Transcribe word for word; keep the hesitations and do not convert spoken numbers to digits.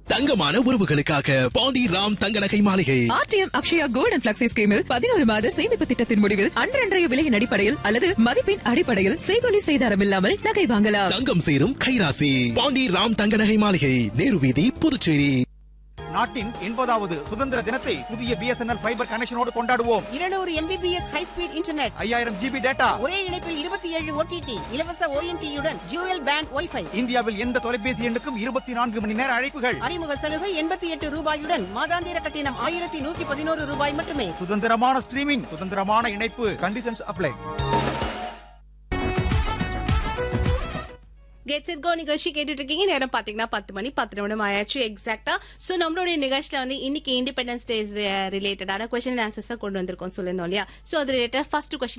தங்கமான உறவுகளுக்காக பாண்டி ராம் தங்க நகை மாளிகை. RTM Akshaya gold and flexi ஸ்கீமில் பதினோரு மாத சேமிப்பு திட்டத்தின் முடிவில் அன்றன்றைய விலையின் அடிப்படையில் அல்லது மதிப்பின் அடிப்படையில் செய்கொலி செய்தாரம் இல்லாமல் நகை வாங்கலாம். தங்கம் சேரும் கைராசி. பாண்டி ராம் தங்க நகை மாளிகை, நேரு வீதி, புதுச்சேரி. நாட்டின் எண்பதாவது சுதந்திர தினத்தை புதிய பிஎஸ்என்எல் ஃபைபர் கனெக்ஷனோடு கொண்டாடுவோம். இருநூறு எம்பிபிஎஸ் ஹை ஸ்பீட் இன்டர்நெட், ஐயாயிரம் ஜிபி டேட்டா, ஒரே இணைப்பில் இருபத்தி ஏழு ஓடிடி, இலவச ஓஎன்டியுடன் டியூயல் பேண்ட் வைஃபை. இந்தியாவில் எந்த தொலைபேசி எண்ணுக்கும் இருபத்தி நான்கு மணி நேர அழைப்புகள். அறிமுக சலுகை எண்பத்தி எட்டு ரூபாயுடன் மாதாந்திர கட்டணம் ஆயிரத்தி நூத்தி பதினோரு ரூபாய் மட்டுமே. சுதந்திரமான ஸ்ட்ரீமிங், சுதந்திரமான இணைப்பு. Conditions apply. Gets it go நிகழ்ச்சி கேட்டுட்டு இருக்கீங்க. நேரம் பாத்தீங்கன்னா பத்து மணி பத்து நிமிடம் ஆயாச்சு எக்ஸாக்டா. சோ நம்மளுடைய நிகழ்ச்சியில வந்து இன்னைக்கு இண்டிபெண்டன்ஸ் டே ரிலேட்டடான கொஸ்டின் ஆன்சர்ஸ் கொண்டு வந்திருக்கோம் சொல்லிருந்தோம் இல்லையா. சோ அது ரிலேட்டட் ஃபர்ஸ்ட் கொஸ்டின்